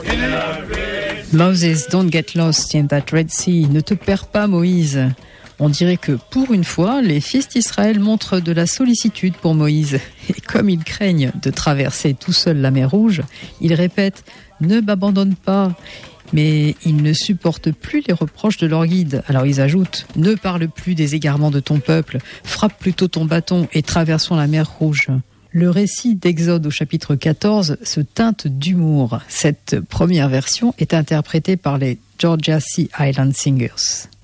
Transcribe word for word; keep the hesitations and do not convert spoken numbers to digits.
Moses, don't get lost in that Red Sea. Ne te perds pas, Moïse. On dirait que, pour une fois, les fils d'Israël montrent de la sollicitude pour Moïse. Et comme ils craignent de traverser tout seul la mer Rouge, ils répètent « Ne m'abandonne pas ». Mais ils ne supportent plus les reproches de leur guide. Alors ils ajoutent « Ne parle plus des égarements de ton peuple, frappe plutôt ton bâton et traversons la mer Rouge ». Le récit d'Exode au chapitre quatorze se teinte d'humour. Cette première version est interprétée par les Georgia Sea Island Singers.